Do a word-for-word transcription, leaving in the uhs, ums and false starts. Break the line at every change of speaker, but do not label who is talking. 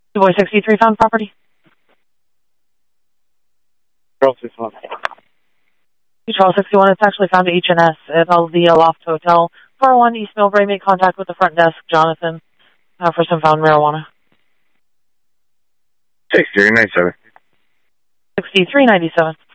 Boy sixty-three found property.
Charles sixty-one.
Charles sixty-one, it's actually found at H and S at the Loft Hotel. four one East Millbrae, make contact with the front desk, Jonathan, uh, for some found marijuana.
sixty-three ninety-seven.
sixty-three ninety-seven.